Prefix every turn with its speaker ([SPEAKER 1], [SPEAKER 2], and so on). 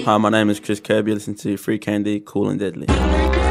[SPEAKER 1] Hi, my name is Chris Kirby. Listen to Free Candy, Cool and Deadly.